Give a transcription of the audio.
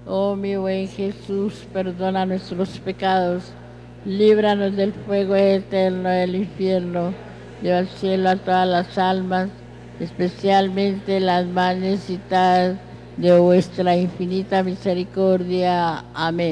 Oh mi buen Jesús, perdona nuestros pecados, líbranos del fuego eterno del infierno, lleva al cielo a todas las almas, especialmente las más necesitadas de vuestra infinita misericordia. Amén.